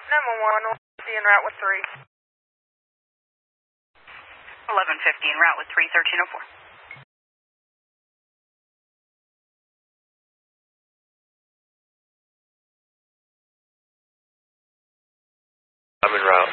911, en route with 3. 1150 en route with 3, 1304. I'm en route.